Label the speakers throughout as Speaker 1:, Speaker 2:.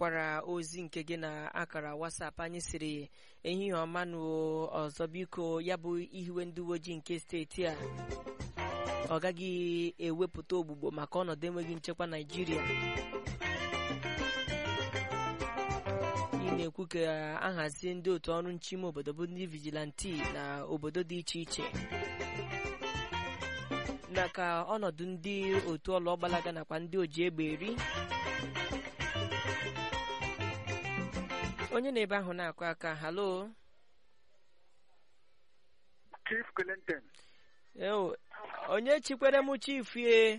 Speaker 1: zipụkwara ozi nke gị na akara WhatsApp anyị siri ehihie ọma ọzọ biko ya bụ ihiwe ndị uwe ojii nke steeti a ọ gaghị ewepụta ogbugbo maka ọnọdụ enweghị nchekwa Naịjirịa. ị na-ekwu ka ahazie ndị otu ọrụ nchime obodo bụ ndị vigilanti na obodo dị iche iche na ka ọnọdụ ndị otu ọlụ ọgbalaga nakwa ndị oji egbe eri. Onye na-ebe ahụ na-akụ aka. Halo
Speaker 2: Chief Clinton.
Speaker 1: Onye chikwere m chief ye?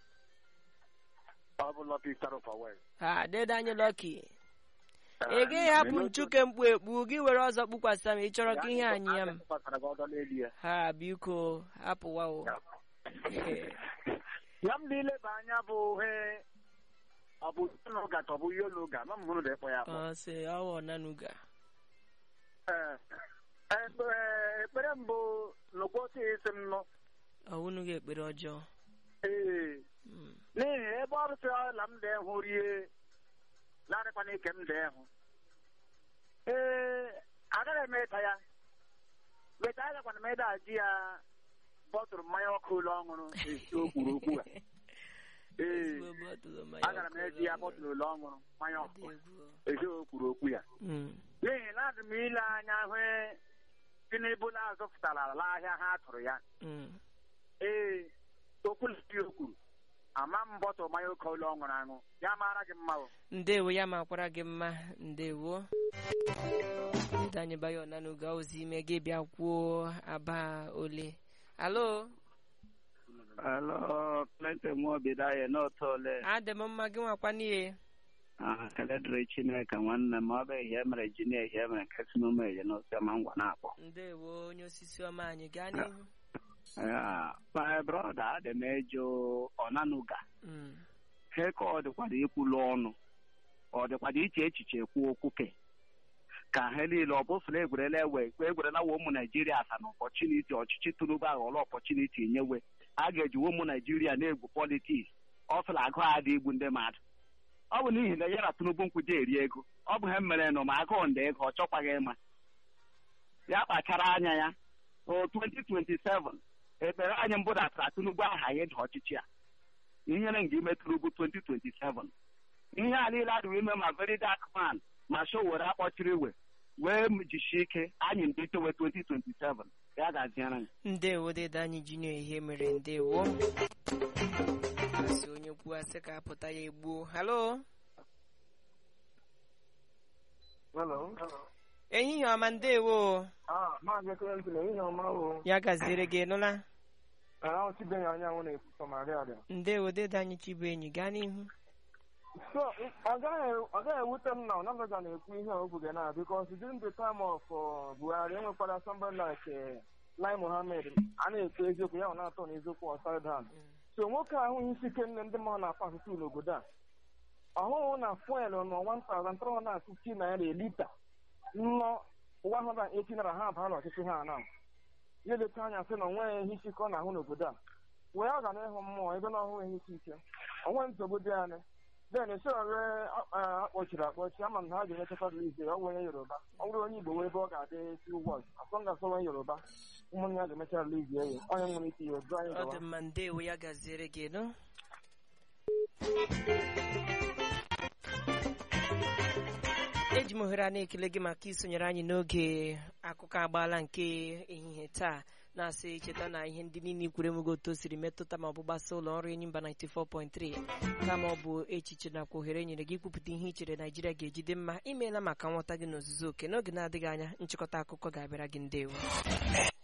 Speaker 2: Ọ bụ Lucky Starofaway.
Speaker 1: Ha dede anyị Lucky. Ị gaghị hapụ nchuke mkpu ekpu gị were ọzọ kpukwasa m ị chọrọ ka ihe anyị ya m. Ha biko hapụwa o.
Speaker 2: Ya m niile bụ anya bụ he ọ bụ nanuga ka ọ bụ yologa ma m hụrụ na ekpo ya akpọ.
Speaker 1: Ọ sị ọwọ nanuga.
Speaker 2: Ekpere mbụ n'ụbọchị isi m nọ.
Speaker 1: Ọwụnụ gị ekpere ọjọọ.
Speaker 2: N'ihi ebe ọ bụsị ọla m dee hụ rie larịkwana ike m dee hụ. Agaghị m ịta ya. Beta agakwana m ede aji ya bọtụrụ mmanya ọkụ ụlọ ọṅụrụ esi o kwuru okwu a. Agara m eji ya bọtụrụ ụlọ ọṅụrụ mmanya ọkụ esi o kwuru okwu ya. N'ihi na adị m ile anya hụ Tinubu na-azọpụtara ala ahịa ha tụrụ ya. Okwu o kwuru ama m bọtụrụ mmanya oke ụlọ ọṅụrụ aṅụ ya mara gị mma o.
Speaker 1: Ndewo ya makwara gị mma. Ndewo anyị bayo nanuga ozi ime gị bịa kwuo aba ole. Alo
Speaker 3: Clinton Mobidaye n'otu ole.
Speaker 1: Adị m mma gị nwakwa n'ihe.
Speaker 3: Keledịrị Chineke nwanne m ọ bụ ihe mere ji na ihe mere nkesi m eje n'osi ọma ngwa na-akpọ.
Speaker 1: Ndewo onye osisi ọma anyị gaa n'ihu.
Speaker 3: My brother adị m ejo ọnanuga. He ka ọ dịkwara ikwulu ọnụ ọ dịkwara iche echiche ekwu okwu ka ha niile ọ bụsụla egwerela wa ụmụ Naijiria asa na ọpọchuniti ọchịchị Tinubu aghọrọ ọpọchuniti nyewe a ga-ejiwe ụmụ Naijiria na-egwu politiks ọ sụla agụ adị igbu ndị mmadụ. Ọ bụ n'ihi na ya na Tinubu nkwụje eri ego ọ bụ ha mere nọ ma agụụ ndị ego ọ chọkwaghị ịma ya kpachara anya ya. 2027 ekpere anyị mbụ datara Tinubu aha ya dị ọchịchị a ihere nga ime Tinubu 2027 ihe a niile adịghị ime ma very dark man ma show were akpọchiri wee jisie ike anyị ndị itowe 2027 ya gaziere anyị.
Speaker 1: Ndewo dede anyị Junior ihe mere. Ndewo asị onye kwuo asị ka apụta ya egbuo. Halo ehihie ọma. Ndewo ya gaziere gị nụla. Ndewo dede anyị Chibuenyi gaa n'ihu.
Speaker 4: ọ gaghị ewute m na Ọnabụga na-ekwu ihe obuge na because during the time of Buhari enwekwara somebody like Lai Mohammed a na-ekwu eziokwu ya ọ na-atọ n'eziokwu upside down. So nwoke ahụghị isi ike nne ndị mmadụ na-akpa asụsụ n'obodo a ọhụụ na fuel nọ 1,350 naira a lita nnọ 180 naira ha abaa n'ọchịchị ha na ya eleta anya sị na onweghị ihe isi ike ọ na-ahụ n'obodo a wee ọ ga na-ịhụ mmụọ ebe na ọhụụ ihe isi ike onwe nsogbu dị anya. Then ọrụ akpọchiri akpọchi ama m na ha ga-emechakwa rilize ọ onye Yoruba ọ bụrụ onye Igbo wee ebe ọ ga-adị two words asọ onye Yoruba ụmụnne ya ga-emecha rilize ya onye nwere ike ozu anyị
Speaker 1: ọ dị mma. Ndewo ya gaziere gị nụ. Eji m ohere a na-ekele gị maka isonyere anyị n'oge akụkọ agbaala nke ehihie taa na-asị cheta na ihe ndị niile ikwere emego otu o siri metụta ma ọ bụ gbasa ụlọ ọrụ Enyimba 94.3 kama ọ bụ echiche nakwa ohere nyere gị ikwupụta ihe i chere Naijiria ga-ejide mma. Imeela maka nghọta gị n'ozuzu oke. N'oge na-adịghị anya nchịkọta akụkọ ga-abịara gị. Ndewo.